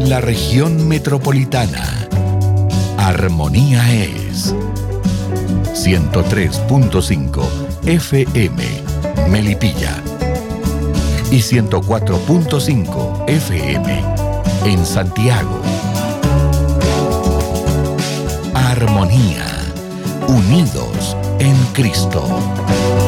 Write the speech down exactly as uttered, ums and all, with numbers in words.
En la región metropolitana, Armonía es ciento tres punto cinco F M Melipilla y ciento cuatro punto cinco F M en Santiago. Armonía, unidos en Cristo.